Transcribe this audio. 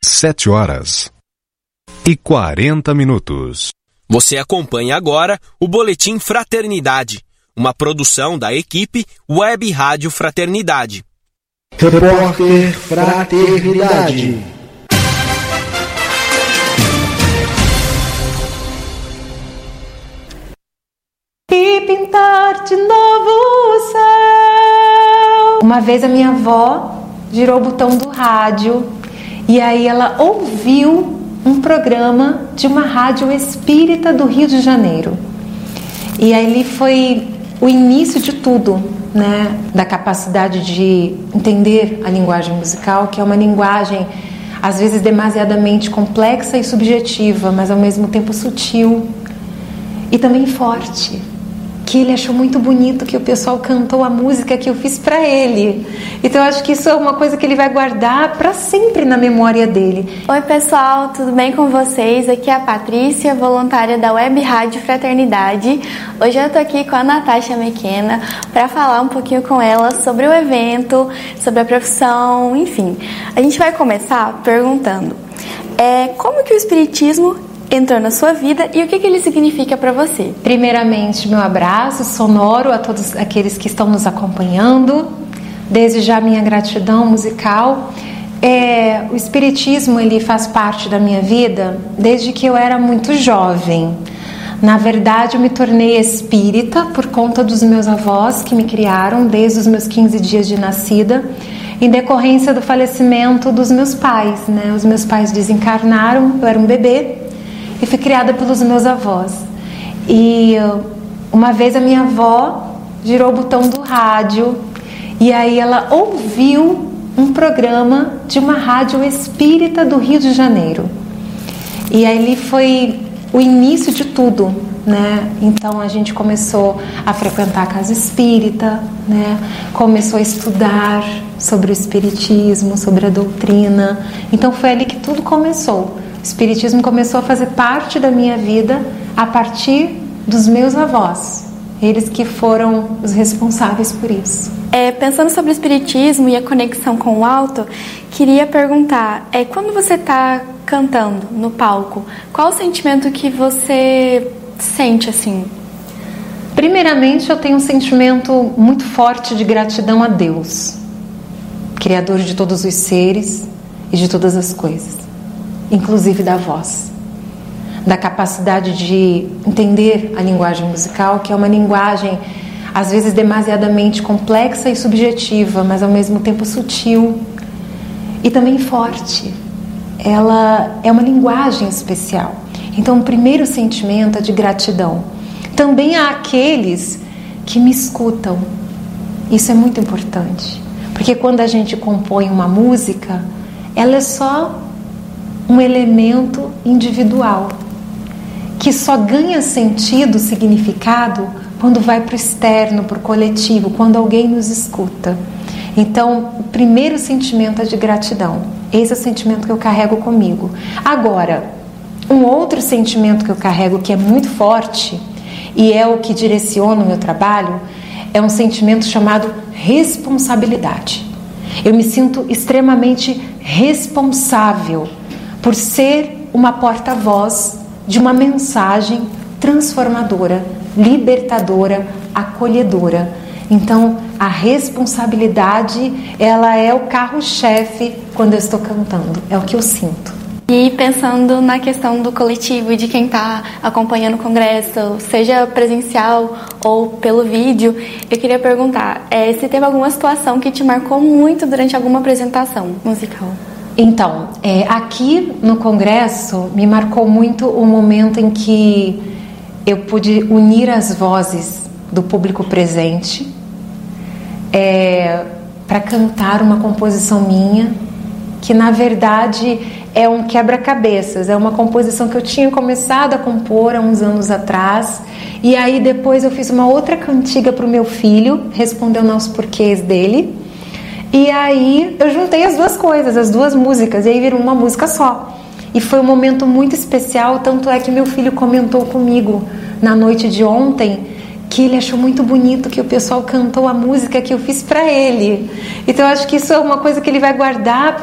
7h40. Você acompanha agora o Boletim Fraternidade, uma produção da equipe Web Rádio Fraternidade. Repórter Fraternidade. E pintar de novo o céu. Uma vez a minha avó girou o botão do rádio e aí ela ouviu um programa de uma rádio espírita do Rio de Janeiro. E ali foi o início de tudo, né? Da capacidade de entender a linguagem musical, que é uma linguagem às vezes demasiadamente complexa e subjetiva, mas ao mesmo tempo sutil e também forte. Que ele achou muito bonito que o pessoal cantou a música que eu fiz para ele. Então eu acho que isso é uma coisa que ele vai guardar para sempre na memória dele. Oi pessoal, tudo bem com vocês? Aqui é a Patrícia, voluntária da Web Rádio Fraternidade. Hoje eu tô aqui com a Natasha Mequena para falar um pouquinho com ela sobre o evento, sobre a profissão, enfim. A gente vai começar perguntando como que o Espiritismo entrou na sua vida e o que ele significa para você? Primeiramente, meu abraço sonoro a todos aqueles que estão nos acompanhando. Desde já, minha gratidão musical. O Espiritismo, ele faz parte da minha vida desde que eu era muito jovem. Na verdade, eu me tornei espírita por conta dos meus avós que me criaram desde os meus 15 dias de nascida, em decorrência do falecimento dos meus pais, né? Os meus pais desencarnaram, eu era um bebê, e fui criada pelos meus avós. E uma vez a minha avó girou o botão do rádio e aí ela ouviu um programa de uma rádio espírita do Rio de Janeiro. E aí foi o início de tudo, né? Então a gente começou a frequentar a casa espírita, né? Começou a estudar sobre o espiritismo, sobre a doutrina. Então foi ali que tudo começou. O Espiritismo começou a fazer parte da minha vida a partir dos meus avós. Eles que foram os responsáveis por isso. Pensando sobre o Espiritismo e a conexão com o alto, queria perguntar, quando você está cantando no palco, qual o sentimento que você sente assim? Primeiramente, eu tenho um sentimento muito forte de gratidão a Deus, Criador de todos os seres e de todas as coisas. Inclusive da voz, da capacidade de entender a linguagem musical, que é uma linguagem às vezes demasiadamente complexa e subjetiva, mas ao mesmo tempo sutil e também forte. Ela é uma linguagem especial. Então o primeiro sentimento é de gratidão. Também há aqueles que me escutam. Isso é muito importante, porque quando a gente compõe uma música, ela é só um elemento individual que só ganha sentido, significado quando vai para o externo, para o coletivo, quando alguém nos escuta. Então, o primeiro sentimento é de gratidão. Esse é o sentimento que eu carrego comigo. Agora, um outro sentimento que eu carrego que é muito forte e é o que direciona o meu trabalho é um sentimento chamado responsabilidade. Eu me sinto extremamente responsável por ser uma porta-voz de uma mensagem transformadora, libertadora, acolhedora. Então, a responsabilidade, ela é o carro-chefe quando eu estou cantando, é o que eu sinto. E pensando na questão do coletivo e de quem está acompanhando o congresso, seja presencial ou pelo vídeo, eu queria perguntar se teve alguma situação que te marcou muito durante alguma apresentação musical. Então, aqui no congresso me marcou muito o momento em que eu pude unir as vozes do público presente para cantar uma composição minha, que na verdade é um quebra-cabeças, é uma composição que eu tinha começado a compor há uns anos atrás, e aí depois eu fiz uma outra cantiga para o meu filho, respondendo aos porquês dele. E aí eu juntei as duas coisas, as duas músicas, e aí virou uma música só. E foi um momento muito especial, tanto é que meu filho comentou comigo na noite de ontem que ele achou muito bonito que o pessoal cantou a música que eu fiz para ele. Então eu acho que isso é uma coisa que ele vai guardar